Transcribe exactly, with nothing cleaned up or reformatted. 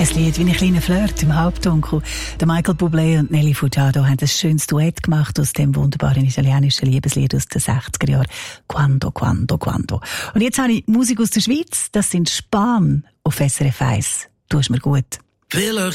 Ein Lied wie ein kleiner Flirt im Halbdunkel. Der Michael Bublé und Nelly Furtado haben ein schönes Duett gemacht aus dem wunderbaren italienischen Liebeslied aus den sechziger Jahren. Quando, quando, quando. Und jetzt habe ich Musik aus der Schweiz. Das sind Span auf S R F eins. Du hast mir gut.